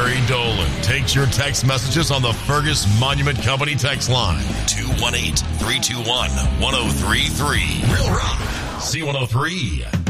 Gary Dolan takes your text messages on the Fergus Monument Company text line. 218-321-1033. Real Rock. C103.